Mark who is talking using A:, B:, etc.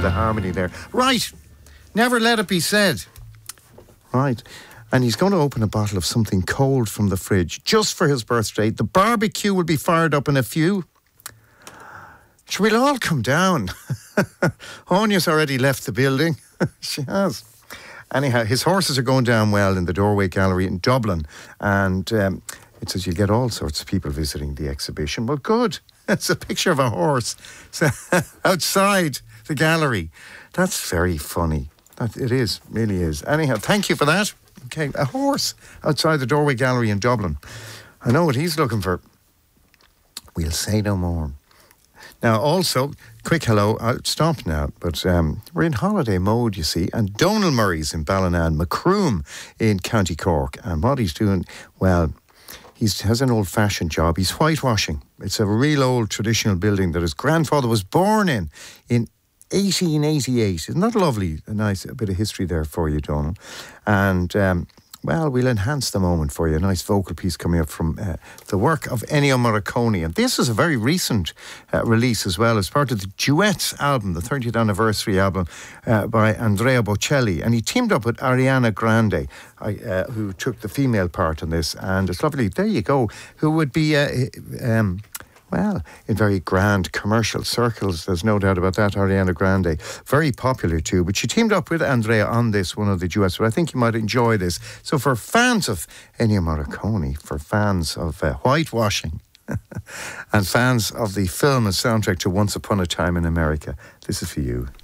A: the harmony there. Right, Never Let It Be Said. Right, and he's going to open a bottle of something cold from the fridge just for his birthday. The barbecue will be fired up in a few. Sure, we'll all come down. Anya's already left the building. She has. Anyhow, his horses are going down well in the Doorway Gallery in Dublin, and it says you get all sorts of people visiting the exhibition. Well, good. It's a picture of a horse outside the gallery. That's very funny. It is, really is. Anyhow, thank you for that. Okay, a horse outside the Doorway Gallery in Dublin. I know what he's looking for. We'll say no more. Now, also, quick hello. I'll stop now, but we're in holiday mode, you see. And Donal Murray's in Ballinan, Macroom in County Cork. And what he's doing, well, he has an old-fashioned job. He's whitewashing. It's a real old traditional building that his grandfather was born in 1888. Isn't that lovely? A nice bit of history there for you, Donal. And, well, we'll enhance the moment for you. A nice vocal piece coming up from the work of Ennio Morricone. And this is a very recent release as well, as part of the Duets album, the 30th anniversary album by Andrea Bocelli. And he teamed up with Ariana Grande, who took the female part in this. And it's lovely. There you go. Who would be... well, in very grand commercial circles, there's no doubt about that, Ariana Grande. Very popular too, but she teamed up with Andrea on this, one of the duets, but I think you might enjoy this. So for fans of Ennio Morricone, for fans of whitewashing, and fans of the film and soundtrack to Once Upon a Time in America, this is for you.